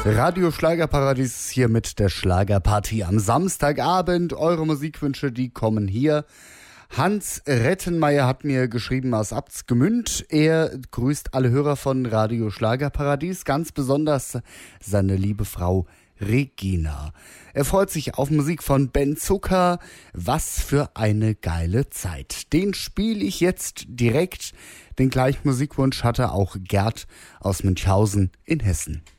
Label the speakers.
Speaker 1: Radio Schlagerparadies hier mit der Schlagerparty am Samstagabend. Eure Musikwünsche, die kommen hier. Hans Rettenmeier hat mir geschrieben aus Abtsgemünd. Er grüßt alle Hörer von Radio Schlagerparadies, ganz besonders seine liebe Frau Regina. Er freut sich auf Musik von Ben Zucker. Was für eine geile Zeit. Den spiele ich jetzt direkt. Den gleichen Musikwunsch hatte auch Gerd aus Münchhausen in Hessen.